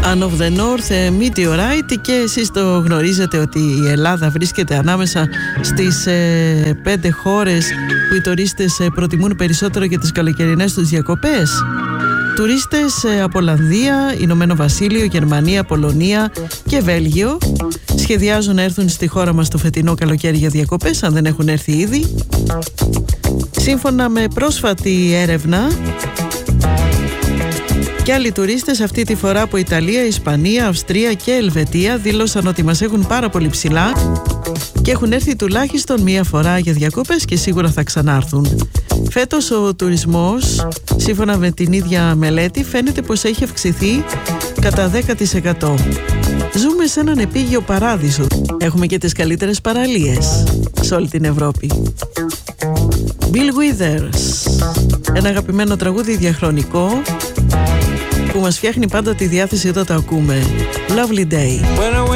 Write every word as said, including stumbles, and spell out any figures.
Man of the North, Meteorite, και εσείς το γνωρίζετε ότι η Ελλάδα βρίσκεται ανάμεσα στις ε, πέντε χώρες που οι τουρίστες ε, προτιμούν περισσότερο για τις καλοκαιρινές τους διακοπές. Τουρίστες ε, από Ολλανδία, Ηνωμένο Βασίλειο, Γερμανία, Πολωνία και Βέλγιο σχεδιάζουν να έρθουν στη χώρα μας το φετινό καλοκαίρι για διακοπές, αν δεν έχουν έρθει ήδη. Σύμφωνα με πρόσφατη έρευνα, και άλλοι τουρίστες αυτή τη φορά από Ιταλία, Ισπανία, Αυστρία και Ελβετία δήλωσαν ότι μας έχουν πάρα πολύ ψηλά και έχουν έρθει τουλάχιστον μία φορά για διακοπές και σίγουρα θα ξανάρθουν. Φέτος ο τουρισμός, σύμφωνα με την ίδια μελέτη, φαίνεται πως έχει αυξηθεί κατά δέκα τοις εκατό. Ζούμε σε έναν επίγειο παράδεισο. Έχουμε και τις καλύτερες παραλίες σε όλη την Ευρώπη. Bill Withers, ένα αγαπημένο τραγούδι διαχρονικό που μας φτιάχνει πάντα τη διάθεση όταν το ακούμε. Lovely Day.